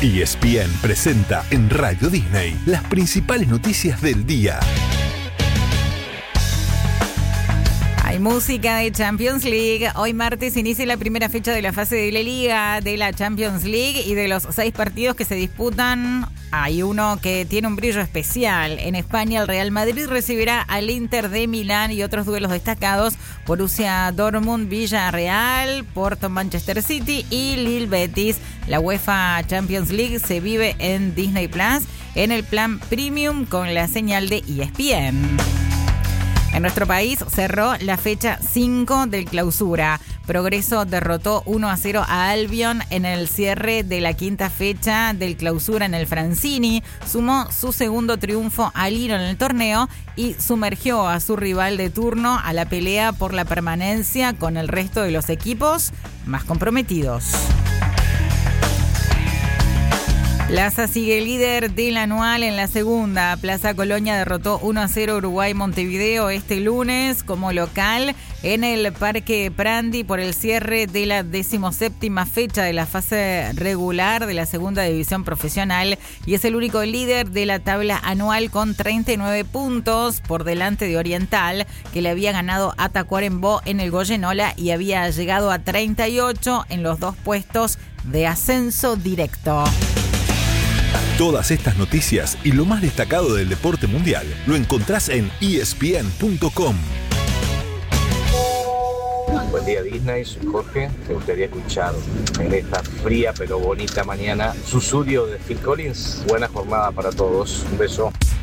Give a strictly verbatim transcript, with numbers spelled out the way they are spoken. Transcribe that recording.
E S P N presenta en Radio Disney las principales noticias del día. Hay música de Champions League. Hoy martes inicia la primera fecha de la fase de la Liga de la Champions League, y de los seis partidos que se disputan hay uno que tiene un brillo especial. En España, el Real Madrid recibirá al Inter de Milán, y otros duelos destacados: Borussia Dortmund, Villarreal, Porto, Manchester City y Lille Betis. La UEFA Champions League se vive en Disney Plus en el plan Premium con la señal de E S P N. En nuestro país cerró la fecha cinco del Clausura. Progreso derrotó uno a cero a Albion en el cierre de la quinta fecha del Clausura en el Francini. Sumó su segundo triunfo al hilo en el torneo y sumergió a su rival de turno a la pelea por la permanencia con el resto de los equipos más comprometidos. Plaza sigue líder del anual en la segunda. Plaza Colonia derrotó uno a cero Uruguay Montevideo este lunes como local en el Parque Prandi por el cierre de la decimoséptima fecha de la fase regular de la segunda división profesional, y es el único líder de la tabla anual con treinta y nueve puntos por delante de Oriental, que le había ganado a Tacuarembó en el Goyenola y había llegado a treinta y ocho en los dos puestos de ascenso directo. Todas estas noticias y lo más destacado del deporte mundial lo encontrás en E S P N punto com. Buen día Disney, soy Jorge. Me gustaría escuchar en esta fría pero bonita mañana Susurrio de Phil Collins. Buena jornada para todos. Un beso.